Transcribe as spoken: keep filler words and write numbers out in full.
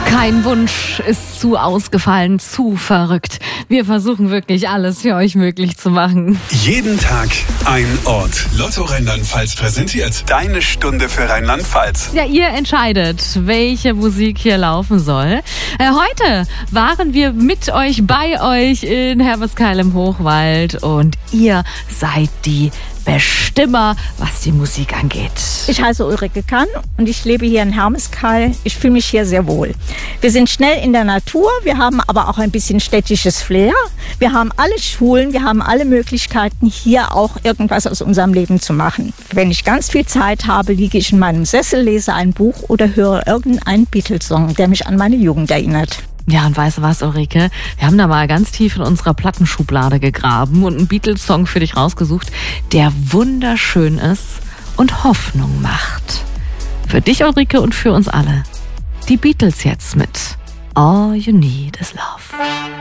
Kein Wunsch ist zu ausgefallen, zu verrückt. Wir versuchen wirklich alles für euch möglich zu machen. Jeden Tag ein Ort. Lotto Rheinland-Pfalz präsentiert deine Stunde für Rheinland-Pfalz. Ja, ihr entscheidet, welche Musik hier laufen soll. Äh, heute waren wir mit euch, bei euch in Hermeskeil im Hochwald und ihr seid die Bestimmer, was die Musik angeht. Ich heiße Ulrike Kann und ich lebe hier in Hermeskeil. Ich fühle mich hier sehr wohl. Wir sind schnell in der Natur, wir haben aber auch ein bisschen städtisches Flair. Wir haben alle Schulen, wir haben alle Möglichkeiten, hier auch irgendwas aus unserem Leben zu machen. Wenn ich ganz viel Zeit habe, liege ich in meinem Sessel, lese ein Buch oder höre irgendeinen Beatles-Song, der mich an meine Jugend erinnert. Ja, und weißt du was, Ulrike? Wir haben da mal ganz tief in unserer Plattenschublade gegraben und einen Beatles-Song für dich rausgesucht, der wunderschön ist und Hoffnung macht. Für dich, Ulrike, und für uns alle. Die Beatles jetzt mit All You Need Is Love.